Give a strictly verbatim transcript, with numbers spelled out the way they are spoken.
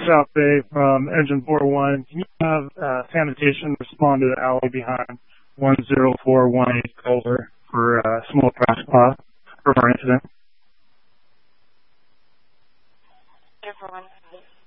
South Bay from Engine four one. Can you have uh, sanitation respond to the alley behind one zero four one eight Culver for uh, small crash spot from our incident? zero four one eight.